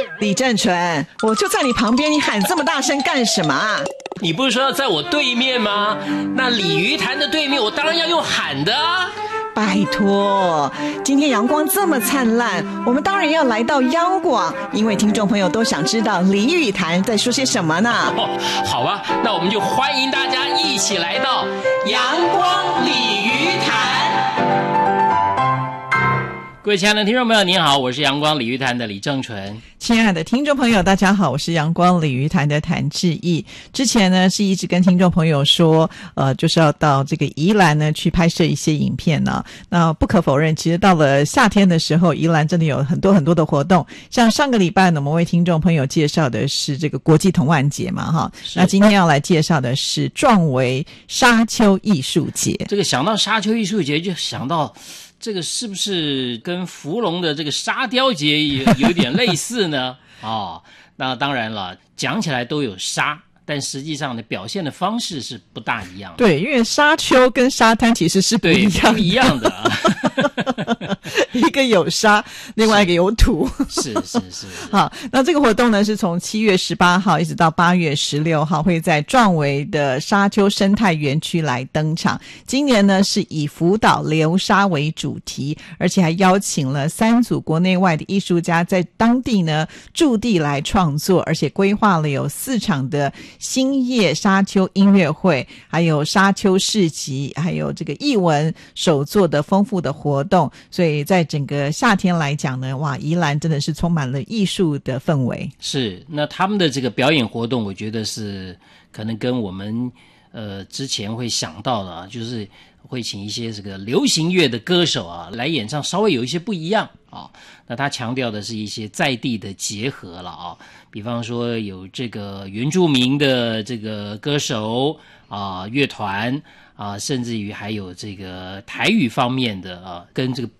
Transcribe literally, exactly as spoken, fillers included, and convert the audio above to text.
李正淳，我就在你旁边，你喊这么大声干什么啊？ 你不是说要在我对面吗？那鲤鱼潭的对面，我当然要用喊的啊。 拜托，今天阳光这么灿烂，我们当然要来到央广，因为听众朋友都想知道鲤鱼潭在说些什么呢？ 哦，好吧，那我们就欢迎大家一起来到阳光鲤鱼潭。各位亲爱的听众朋友，您好，我是阳光鲤鱼潭的李正淳。 亲爱的听众朋友，大家好，我是阳光鲤鱼潭的谭志毅。之前呢是一直跟听众朋友说，呃，就是要到这个宜兰呢去拍摄一些影片呢。那不可否认，其实到了夏天的时候，宜兰真的有很多很多的活动。像上个礼拜呢，我们为听众朋友介绍的是这个国际童玩节嘛，哈。那今天要来介绍的是壮维沙丘艺术节。 这个想到沙丘艺术节，就想到。这个是不是跟福隆的这个沙雕节也有点类似呢？哦，那当然了，讲起来都有沙，但实际上呢，表现的方式是不大一样的。 对，因为沙丘跟沙滩其实是不一样的， 对，不一样的啊。 一个有沙，另外一个有土。 是是 是, 是。 好，那这个活动呢是从七月十八号一直到八月十六号，会在壮维的沙丘生态园区来登场。今年呢是以福岛流沙为主题，而且还邀请了三组国内外的艺术家在当地呢驻地来创作，而且规划了有四场的星夜沙丘音乐会，还有沙丘市集，还有这个艺文手作的丰富的活动。所以在整个夏天来讲呢，哇，宜兰真的是充满了艺术的氛围。 是，那他们的这个表演活动，我觉得是可能跟我们呃之前会想到的啊，就是会请一些这个流行乐的歌手啊来演唱，稍微有一些不一样啊。那他强调的是一些在地的结合了啊，比方说有这个原住民的这个歌手啊、乐团啊，甚至于还有这个台语方面的啊，跟这个